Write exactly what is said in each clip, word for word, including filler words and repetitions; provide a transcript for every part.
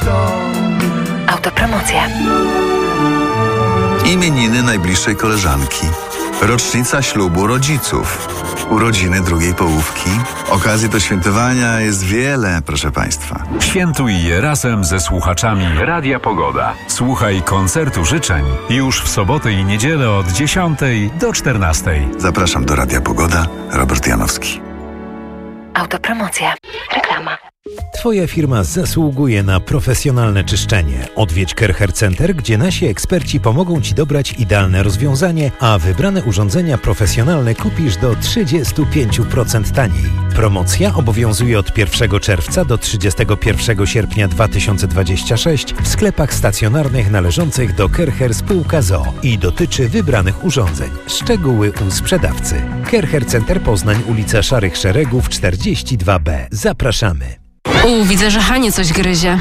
Autopromocja. Imieniny najbliższej koleżanki. Rocznica ślubu rodziców. Urodziny drugiej połówki. Okazji do świętowania jest wiele, proszę Państwa. Świętuj je razem ze słuchaczami Radia Pogoda. Słuchaj koncertu życzeń już w sobotę i niedzielę od dziesiątej do czternastej. Zapraszam do Radia Pogoda. Robert Janowski. Autopromocja. Reklama. Twoja firma zasługuje na profesjonalne czyszczenie. Odwiedź Kercher Center, gdzie nasi eksperci pomogą Ci dobrać idealne rozwiązanie, a wybrane urządzenia profesjonalne kupisz do trzydzieści pięć procent taniej. Promocja obowiązuje od pierwszego czerwca do trzydziestego pierwszego sierpnia dwa tysiące dwudziestego szóstego w sklepach stacjonarnych należących do Kercher Spółka z o o i dotyczy wybranych urządzeń. Szczegóły u sprzedawcy. Kercher Center Poznań, ulica Szarych Szeregów czterdzieści dwa B. Zapraszamy. U, widzę, że Hanie coś gryzie.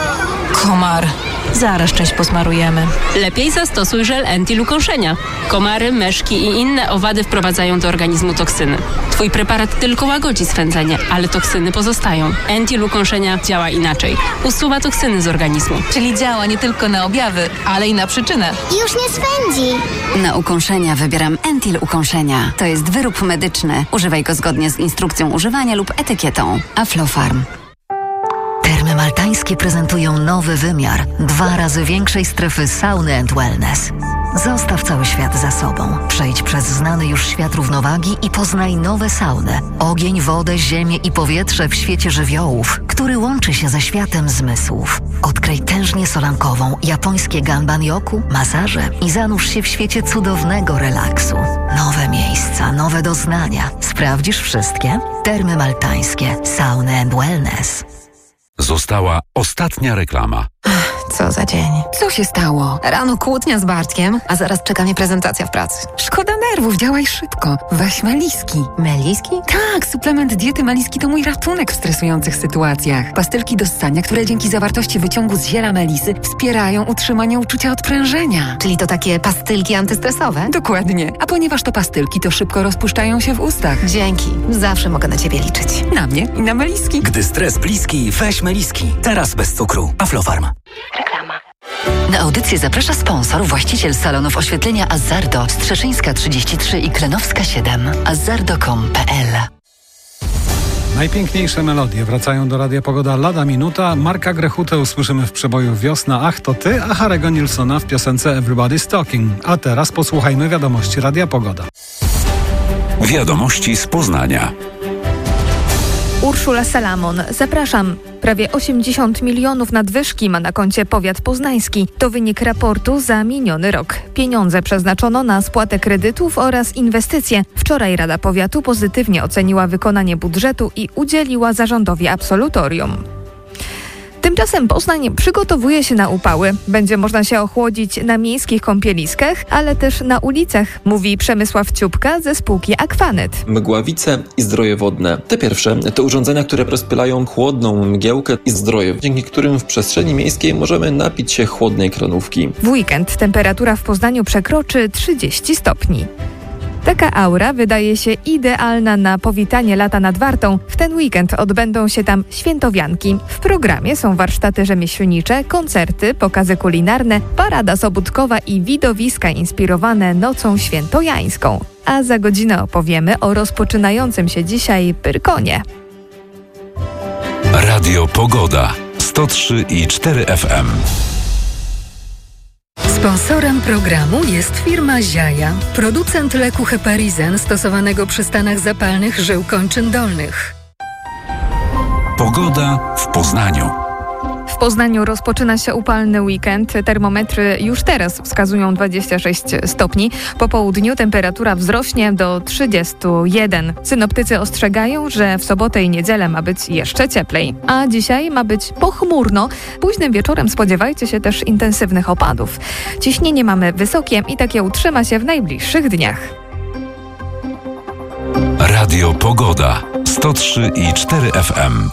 Komar. Zaraz część posmarujemy. Lepiej zastosuj żel Entil ukąszenia. Komary, myszki i inne owady wprowadzają do organizmu toksyny. Twój preparat tylko łagodzi swędzenie, ale toksyny pozostają. Entil ukąszenia działa inaczej. Usuwa toksyny z organizmu. Czyli działa nie tylko na objawy, ale i na przyczynę. Już nie swędzi. Na ukąszenia wybieram Entil ukąszenia. To jest wyrób medyczny. Używaj go zgodnie z instrukcją używania lub etykietą. Aflofarm. Termy maltańskie prezentują nowy wymiar, dwa razy większej strefy sauny and wellness. Zostaw cały świat za sobą. Przejdź przez znany już świat równowagi i poznaj nowe sauny. Ogień, wodę, ziemię i powietrze w świecie żywiołów, który łączy się ze światem zmysłów. Odkryj tężnię solankową, japońskie ganban-yoku, masaże i zanurz się w świecie cudownego relaksu. Nowe miejsca, nowe doznania. Sprawdzisz wszystkie? Termy maltańskie, sauny and wellness. Została ostatnia reklama. Co za dzień. Co się stało? Rano kłótnia z Bartkiem, a zaraz czeka mnie prezentacja w pracy. Szkoda nerwów, działaj szybko. Weź Meliski. Meliski? Tak, suplement diety Meliski to mój ratunek w stresujących sytuacjach. Pastylki do ssania, które dzięki zawartości wyciągu z ziela melisy wspierają utrzymanie uczucia odprężenia. Czyli to takie pastylki antystresowe? Dokładnie. A ponieważ to pastylki, to szybko rozpuszczają się w ustach. Dzięki. Zawsze mogę na Ciebie liczyć. Na mnie i na Meliski. Gdy stres bliski, weź Meliski. Teraz bez cukru. Aflofarm. Reklama. Na audycję zaprasza sponsor, właściciel salonów oświetlenia Azzardo, Strzeszyńska trzydzieści trzy i Klenowska siedem. azzardo kropka com kropka p l. Najpiękniejsze melodie wracają do Radia Pogoda lada minuta. Marka Grechutę usłyszymy w przeboju Wiosna, Ach to ty, a Harry'ego Nilssona w piosence Everybody's Talking. A teraz posłuchajmy wiadomości Radia Pogoda. Wiadomości z Poznania. Urszula Salamon. Zapraszam. Prawie osiemdziesiąt milionów nadwyżki ma na koncie powiat poznański. To wynik raportu za miniony rok. Pieniądze przeznaczono na spłatę kredytów oraz inwestycje. Wczoraj Rada Powiatu pozytywnie oceniła wykonanie budżetu i udzieliła zarządowi absolutorium. Tymczasem Poznań przygotowuje się na upały. Będzie można się ochłodzić na miejskich kąpieliskach, ale też na ulicach, mówi Przemysław Ciupka ze spółki Aquanet. Mgławice i zdroje wodne. Te pierwsze to urządzenia, które rozpylają chłodną mgiełkę i zdroje, dzięki którym w przestrzeni miejskiej możemy napić się chłodnej kranówki. W weekend temperatura w Poznaniu przekroczy trzydzieści stopni. Taka aura wydaje się idealna na powitanie lata nad Wartą. W ten weekend odbędą się tam świętowianki. W programie są warsztaty rzemieślnicze, koncerty, pokazy kulinarne, parada sobótkowa i widowiska inspirowane nocą świętojańską. A za godzinę opowiemy o rozpoczynającym się dzisiaj Pyrkonie. Radio Pogoda sto trzy i cztery F M. Sponsorem programu jest firma Ziaja, producent leku Heparizen stosowanego przy stanach zapalnych żył kończyn dolnych. Pogoda w Poznaniu. W Poznaniu rozpoczyna się upalny weekend. Termometry już teraz wskazują dwadzieścia sześć stopni. Po południu temperatura wzrośnie do trzydziestu jeden. Synoptycy ostrzegają, że w sobotę i niedzielę ma być jeszcze cieplej. A dzisiaj ma być pochmurno. Późnym wieczorem spodziewajcie się też intensywnych opadów. Ciśnienie mamy wysokie i takie utrzyma się w najbliższych dniach. Radio Pogoda sto trzy i cztery F M.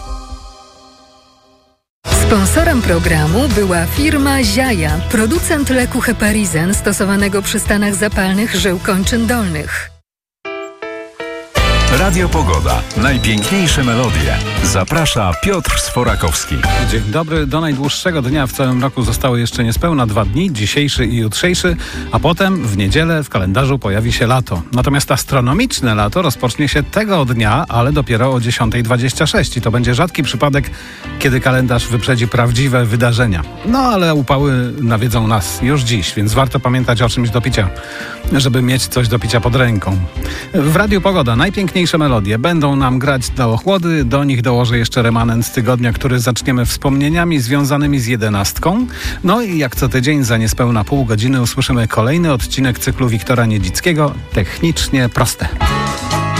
Sponsorem programu była firma Ziaja, producent leku Heparizen stosowanego przy stanach zapalnych żył kończyn dolnych. Radio Pogoda. Najpiękniejsze melodie. Zaprasza Piotr Sforakowski. Dzień dobry. Do najdłuższego dnia w całym roku zostały jeszcze niespełna dwa dni, dzisiejszy i jutrzejszy, a potem w niedzielę w kalendarzu pojawi się lato. Natomiast astronomiczne lato rozpocznie się tego dnia, ale dopiero o dziesiąta dwadzieścia sześć i to będzie rzadki przypadek, kiedy kalendarz wyprzedzi prawdziwe wydarzenia. No ale upały nawiedzą nas już dziś, więc warto pamiętać o czymś do picia, żeby mieć coś do picia pod ręką. W Radiu Pogoda najpiękniejsze melodie będą nam grać do ochłody. Do nich dołożę jeszcze remanent z tygodnia, który zaczniemy wspomnieniami związanymi z jedenastką. No i jak co tydzień za niespełna pół godziny usłyszymy kolejny odcinek cyklu Wiktora Niedzickiego Technicznie proste.